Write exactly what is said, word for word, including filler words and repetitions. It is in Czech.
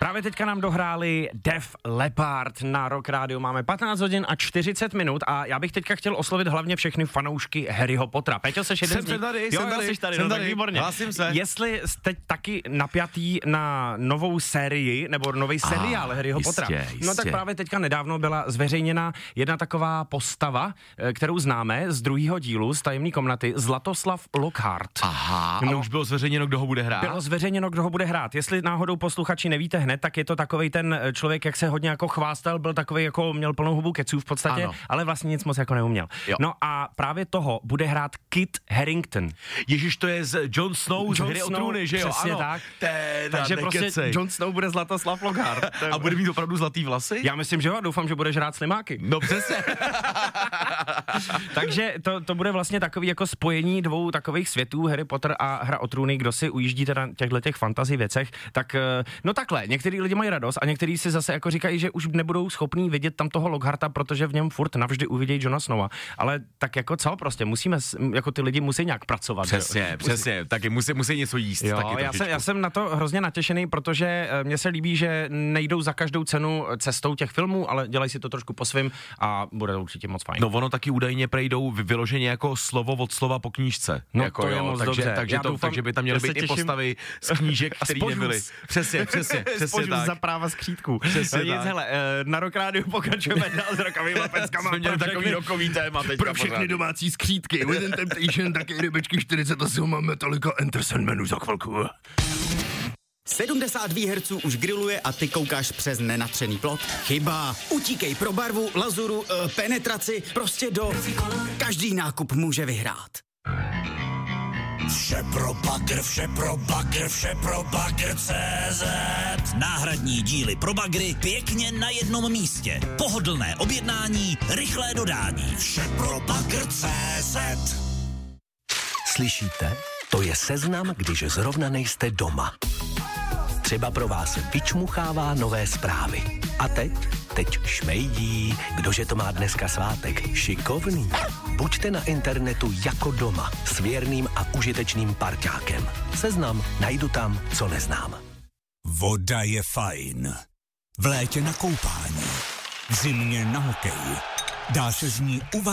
Právě teďka nám dohráli Def Leppard na Rock Radio. Máme patnáct hodin a čtyřicet minut a já bych teďka chtěl oslovit hlavně všechny fanoušky Harryho Pottera. Peťo, seš jeden jsem z nich? tady, jo, jsem jo, tady, jsi tady, jsem no, tady, tak výborně. Hlásím se. Jestli jste taky napjatý na novou sérii nebo nový seriál ah, Harryho jistě, Pottera. Jistě. No tak právě teďka nedávno byla zveřejněna jedna taková postava, kterou známe z druhého dílu z Tajemné komnaty, Zlatoslav Lockhart. Aha, a no, už bylo zveřejněno, kdo ho bude hrát? Bylo zveřejněno, kdo ho bude hrát. Jestli náhodou posluchači nevíte hned, tak je to takovej ten člověk, jak se hodně jako chvástal, byl takový jako měl plnou hubu keců v podstatě, ano. Ale vlastně nic moc jako neuměl. Jo. No a právě toho bude hrát Kit Harington. Ježiš, to je z Jon Snow, z Hry o trůny, že jo? Přesně ano. tak. Teda, takže nekecej. prostě Jon Snow bude Zlatoslav Lockhart. A bude mít opravdu zlatý vlasy? Já myslím, že jo, doufám, že bude žrát slimáky. No přesně. Takže to, to bude vlastně takový jako spojení dvou takových světů, Harry Potter a Hra o trůny, kdo si ujíždí teda těchto těch fantasy věcech, tak no takhle, některý lidi mají radost a některý si zase jako říkají, že už nebudou schopní vidět tam toho Lockharta, protože v něm furt navždy uvidějí Jona Snowa. Ale tak jako co prostě, musíme, jako ty lidi musí nějak pracovat. Přesně, jo? přesně, musí. Taky musí, musí něco jíst. Jo, taky já, jsem, já jsem na to hrozně natěšený, protože mně se líbí, že nejdou za každou cenu cestou těch filmů, ale dělají si to trošku po svým a bude to určitě moc fajn. No ono taky údajně prejdou vyloženě jako slovo od slova po knížce. No jako, to jo, je moc takže, dobře. Takže, to, doufám, takže by tam měly být i postavy z knížek, které nebyly. Přesně, přesně, přesně tak. za práva skřítků. Přesně no, nic, tak. Hele, na Rock Radio pokračujeme dál s rokovými peckama. Jsme měli takový rokový téma teďka. Pro všechny domácí skřítky. Within Temptation, taky Rybečky čtyřicet osm a Metallica Enter Sandmanu za chvilku. sedmdesát výherců už grilluje a ty koukáš přes nenatřený plot? Chyba. Utíkej pro barvu, lazuru, uh, penetraci, prostě do... Každý nákup může vyhrát. Vše pro bagr, vše pro bagr, vše pro bagr C Z. Náhradní díly pro bagry pěkně na jednom místě. Pohodlné objednání, rychlé dodání. Vše pro bagr C Z. Slyšíte? To je seznam, když zrovna nejste doma. Třeba pro vás vyčmuchává nové zprávy. A teď? Teď šmejdí. Kdože to má dneska svátek? Šikovný. Buďte na internetu jako doma s věrným a užitečným parťákem. Seznam najdu tam, co neznám. Voda je fajn. V létě na koupání. V zimě na hokej. Dá se z ní uvařit